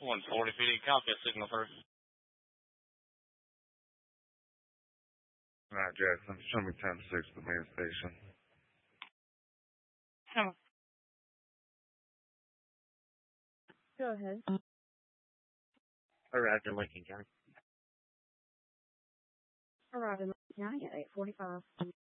140 feet, copy a signal through. All right, Jackson, show me 10-6 the main station. Go ahead. Arrived in Lincoln County. Arrived in Lincoln County at 8:45.